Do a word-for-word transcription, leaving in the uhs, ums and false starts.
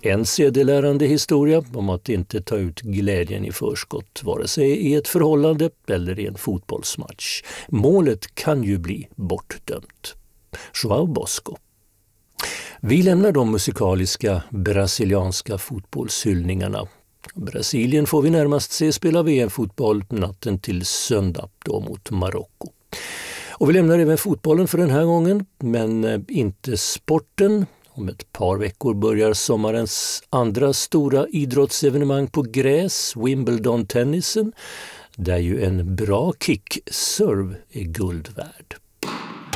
En sedelärande historia om att inte ta ut glädjen i förskott, vare sig i ett förhållande eller i en fotbollsmatch. Målet kan ju bli bortdömt. João Bosco. Vi lämnar de musikaliska brasilianska fotbollshyllningarna. Brasilien får vi närmast se spela V M-fotboll natten till söndag då mot Marocko. Och vi lämnar även fotbollen för den här gången, men inte sporten. Om ett par veckor börjar sommarens andra stora idrottsevenemang på gräs, Wimbledon-tennisen, där ju en bra kickserve är guld värd.